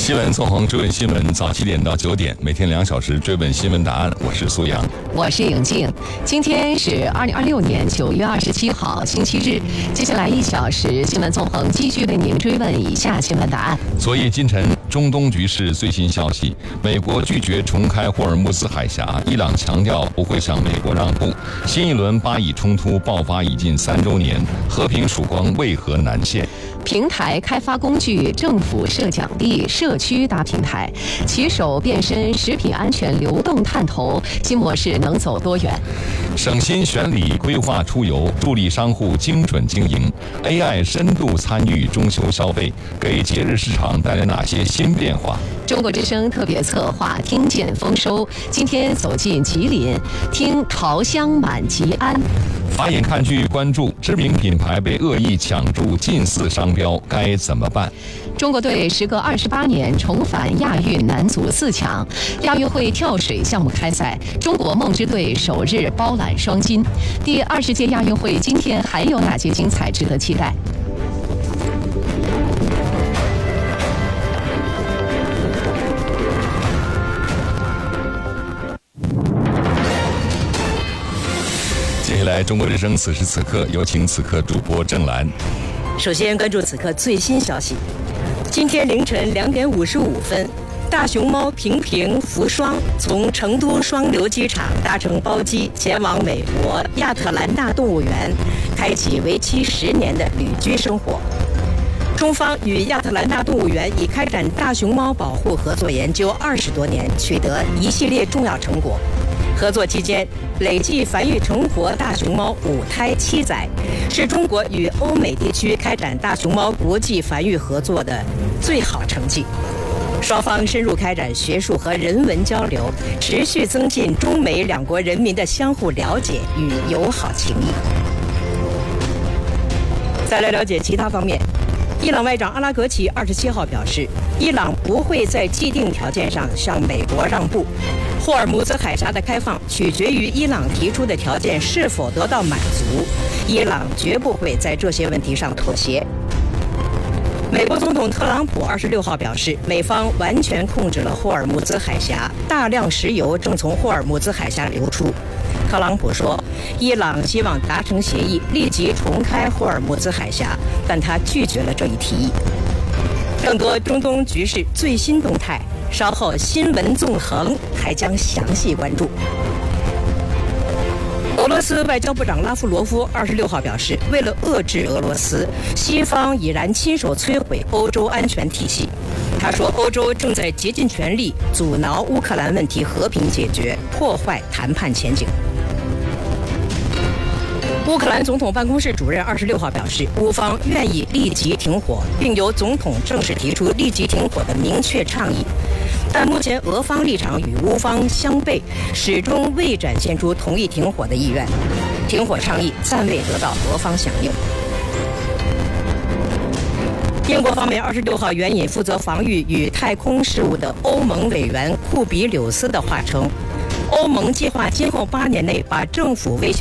新闻纵横追问新闻，早7点到9点，每天2小时追问新闻答案。我是苏阳， 我是颖静。今天是2026年9月27号，星期日。接下来1小时，新闻纵横继续为您追问以下新闻答案。 昨夜今晨，中东局势最新消息：美国拒绝重开霍尔木兹海峡，伊朗强调不会向美国让步。新一轮巴以冲突爆发已近3周年，和平曙光为何难现？ 平台开发工具，政府设奖励，社区搭平台，骑手变身食品安全流动探头，新模式能走多远？ 省心选里规划出游，助力商户精准经营。AI 深度参与中秋消费，给节日市场带来哪些新变化？ 中国之声特别策划听见丰收，今天走进吉林，听潮香满吉安。 法眼看剧关注知名品牌被恶意抢注近似商标，该怎么办？ 中国队时隔28年重返亚运男足4强，亚运会跳水项目开赛，中国梦之队首日包揽双金。第20届亚运会今天还有哪些精彩值得期待？ 接下来，中国之声此时此刻有请此刻主播郑兰。 首先关注此刻最新消息。今天凌晨2点55分，大熊猫平平福双从成都双流机场搭乘包机前往美国亚特兰大动物园，开启为期10年的旅居生活。中方与亚特兰大动物园已开展大熊猫保护合作研究20多年，取得一系列重要成果。合作期间，累计繁育成活大熊猫5胎7仔，是中国与欧美地区开展大熊猫国际繁育合作的最好成绩。双方深入开展学术和人文交流，持续增进中美两国人民的相互了解与友好情谊。再来了解其他方面。伊朗外长阿拉格齐27号表示，伊朗不会在既定条件上向美国让步。霍尔木兹海峡的开放取决于伊朗提出的条件是否得到满足，伊朗绝不会在这些问题上妥协。美国总统特朗普26号表示，美方完全控制了霍尔木兹海峡，大量石油正从霍尔木兹海峡流出。特朗普说，伊朗希望达成协议，立即重开霍尔木兹海峡，但他拒绝了这一提议。更多中东局势最新动态，稍后新闻纵横还将详细关注。俄罗斯外交部长拉夫罗夫26号表示，为了遏制俄罗斯，西方已然亲手摧毁欧洲安全体系。他说，欧洲正在竭尽全力阻挠乌克兰问题和平解决，破坏谈判前景。乌克兰总统办公室主任26号表示，乌方愿意立即停火，并由总统正式提出立即停火的明确倡议。但目前俄方立场与乌方相悖，始终未展现出同意停火的意愿。停火倡议暂未得到俄方响应。英国方面26号援引负责防御与太空事务的欧盟委员库比柳斯的话称，欧盟计划今后8年内把政府威胁